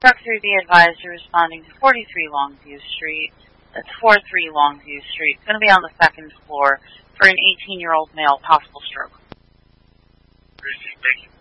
Struck 3B advisor responding to 43 Longview Street. That's 43 Longview Street. It's going to be on the second floor for an 18-year-old male, possible stroke. Thank you.